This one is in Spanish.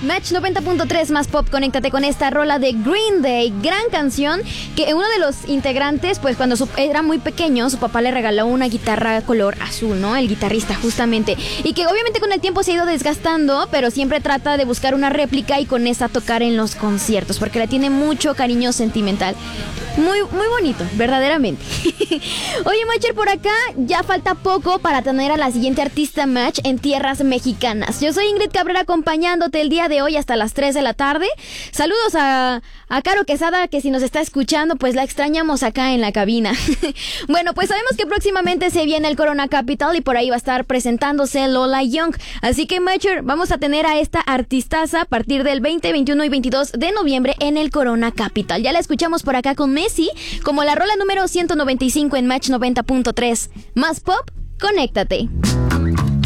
Match 90.3 más pop, conéctate con esta rola de Green Day, gran canción que uno de los integrantes, pues cuando era muy pequeño, su papá le regaló una guitarra color azul, ¿no? El guitarrista justamente, y que obviamente con el tiempo se ha ido desgastando, pero siempre trata de buscar una réplica y con esa tocar en los conciertos, porque le tiene mucho cariño sentimental. Muy, muy bonito, verdaderamente. Oye, Matcher, por acá ya falta poco para tener a la siguiente artista Match en tierras mexicanas. Yo soy Ingrid Cabrera acompañándote el día de hoy hasta las 3 de la tarde. Saludos a Caro Quesada, que si nos está escuchando, pues la extrañamos acá en la cabina. Bueno, pues sabemos que próximamente se viene el Corona Capital y por ahí va a estar presentándose Lola Young. Así que, Matcher, vamos a tener a esta artistaza a partir del 20, 21 y 22 de noviembre en el Corona Capital. Ya la escuchamos por acá con Messi, como la rola número 195 en Match 90.3. Más pop, conéctate.